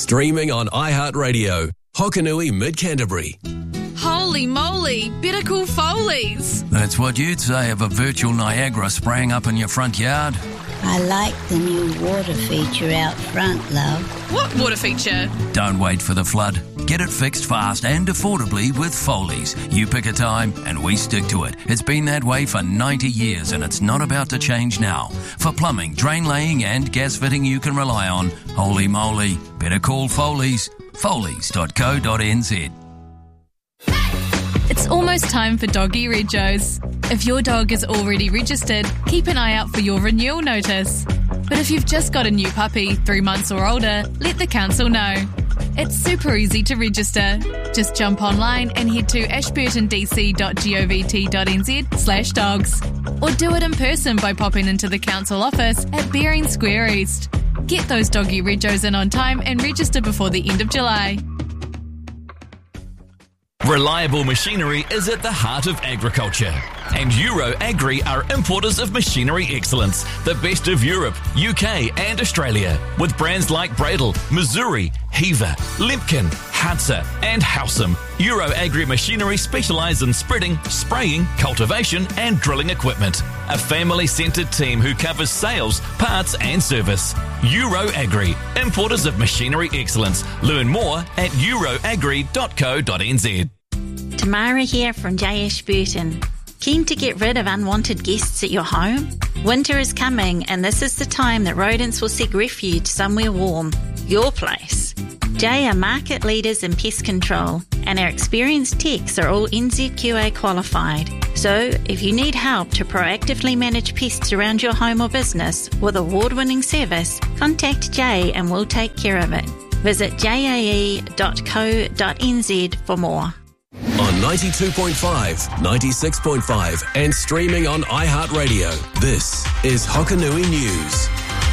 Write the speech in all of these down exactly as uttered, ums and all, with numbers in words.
Streaming on iHeartRadio. Hokanui Mid-Canterbury. Holy moly, better call Foley's. That's what you'd say of a virtual Niagara spraying up in your front yard. I like the new water feature out front, love. What water feature? Don't wait for the flood. Get it fixed fast and affordably with Foley's. You pick a time and we stick to it. It's been that way for ninety years and it's not about to change now. For plumbing, drain laying and gas fitting you can rely on, holy moly, better call Foley's. Foleys dot co dot n z. It's almost time for doggy regos. If your dog is already registered, keep an eye out for your renewal notice. But if you've just got a new puppy, three months or older, let the council know. It's super easy to register. Just jump online and head to ashburton d c dot govt dot n z slash dogs. Or do it in person by popping into the council office at Bering Square East. Get those doggy regos in on time and register before the end of July. Reliable machinery is at the heart of agriculture. And Euro Agri are importers of machinery excellence, the best of Europe, U K and Australia, with brands like Bradle, Missouri, Heaver, Limpkin, Hadza and Howsam. Euro Agri Machinery specialise in spreading, spraying, cultivation and drilling equipment. A family-centred team who covers sales, parts and service. Euro Agri, importers of machinery excellence. Learn more at euroagri dot co dot n z. Tamara here from J Ashburton. Keen to get rid of unwanted guests at your home? Winter is coming and this is the time that rodents will seek refuge somewhere warm. Your place. J are market leaders in pest control and our experienced techs are all N Z Q A qualified. So if you need help to proactively manage pests around your home or business with award-winning service, contact J and we'll take care of it. Visit j a e dot co dot n z for more. On ninety-two point five, ninety-six point five and streaming on iHeartRadio. This is Hokanui News.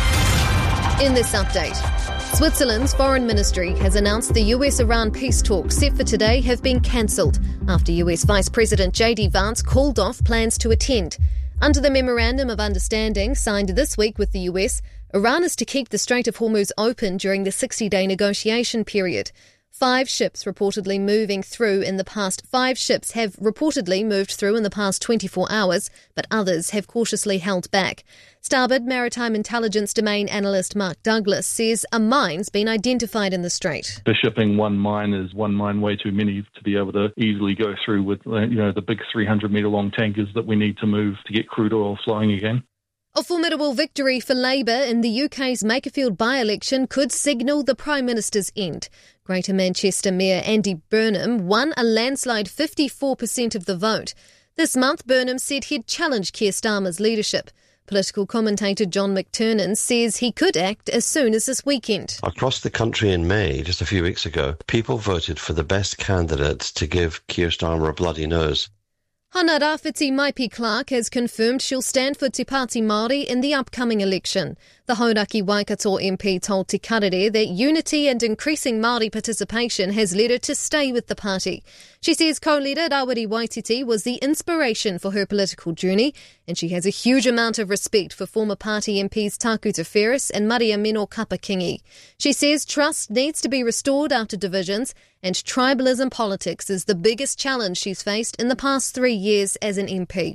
In this update, Switzerland's foreign ministry has announced the U S-Iran peace talks set for today have been cancelled after U S Vice President J D Vance called off plans to attend. Under the Memorandum of Understanding signed this week with the U S, Iran is to keep the Strait of Hormuz open during the sixty-day negotiation period. Five ships reportedly moving through in the past five ships have reportedly moved through in the past twenty-four hours, but others have cautiously held back. Starboard Maritime Intelligence Domain analyst Mark Douglas says a mine's been identified in the strait. The shipping one mine is one mine way too many to be able to easily go through with uh, you know the big three hundred metre long tankers that we need to move to get crude oil flowing again. A formidable victory for Labour in the U K's Makerfield by-election could signal the Prime Minister's end. Greater Manchester Mayor Andy Burnham won a landslide fifty-four percent of the vote. This month, Burnham said he'd challenge Keir Starmer's leadership. Political commentator John McTernan says he could act as soon as this weekend. Across the country in May, just a few weeks ago, people voted for the best candidates to give Keir Starmer a bloody nose. Hana Rāwhiti Maipi Clark has confirmed she'll stand for Te Pāti Māori in the upcoming election. The Hauraki Waikato M P told Te Karere that unity and increasing Māori participation has led her to stay with the party. She says co-leader Rawiri Waititi was the inspiration for her political journey, and she has a huge amount of respect for former party M Ps Takuta Ferris and Maria Meno Kapakingi. She says trust needs to be restored after divisions, and tribalism politics is the biggest challenge she's faced in the past three years as an M P.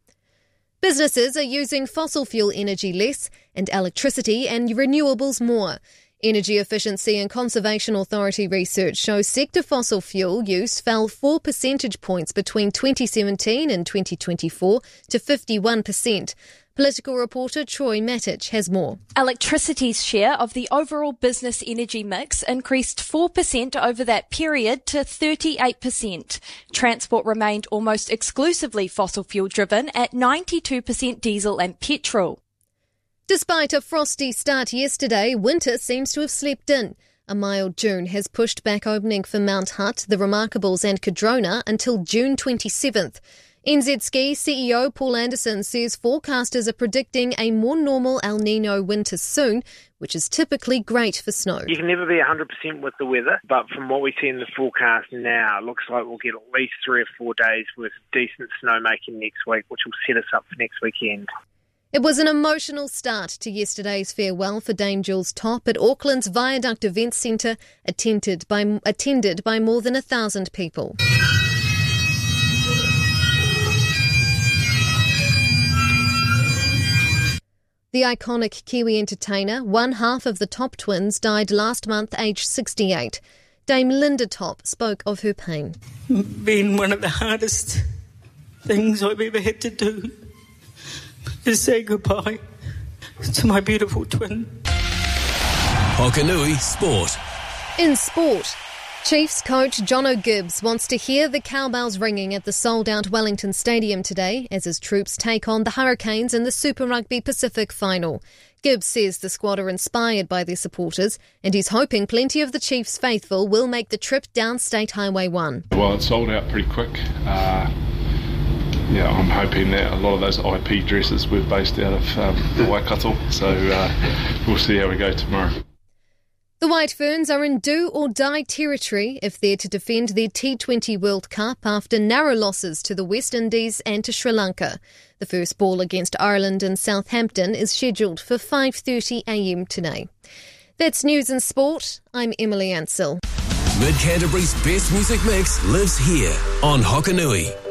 Businesses are using fossil fuel energy less and electricity and renewables more. Energy Efficiency and Conservation Authority research shows sector fossil fuel use fell four percentage points between twenty seventeen and twenty twenty-four to fifty-one percent. Political reporter Troy Matic has more. Electricity's share of the overall business energy mix increased four percent over that period to thirty-eight percent. Transport remained almost exclusively fossil fuel driven at ninety-two percent diesel and petrol. Despite a frosty start yesterday, winter seems to have slept in. A mild June has pushed back opening for Mount Hutt, the Remarkables and Cardrona until June twenty-seventh. N Z Ski C E O Paul Anderson says forecasters are predicting a more normal El Nino winter soon, which is typically great for snow. You can never be one hundred percent with the weather, but from what we see in the forecast now, it looks like we'll get at least three or four days worth of decent snowmaking next week, which will set us up for next weekend. It was an emotional start to yesterday's farewell for Dame Jules Topp at Auckland's Viaduct Events Centre, attended by, attended by more than a thousand people. The iconic Kiwi entertainer, one half of the Topp twins, died last month aged sixty-eight. Dame Linda Topp spoke of her pain. Been one of the hardest things I've ever had to do is say goodbye to my beautiful twin. Hokanui Sport. In sport, Chiefs coach Jono Gibbs wants to hear the cowbells ringing at the sold-out Wellington Stadium today as his troops take on the Hurricanes in the Super Rugby Pacific final. Gibbs says the squad are inspired by their supporters and he's hoping plenty of the Chiefs faithful will make the trip down State Highway one. Well, it sold out pretty quick. Uh, yeah, I'm hoping that a lot of those I P dresses were based out of um, Waikato, so uh, we'll see how we go tomorrow. The White Ferns are in do-or-die territory if they're to defend their T twenty World Cup after narrow losses to the West Indies and to Sri Lanka. The first ball against Ireland in Southampton is scheduled for five thirty a m today. That's news and sport. I'm Emily Ansell. Mid Canterbury's best music mix lives here on Hokanui.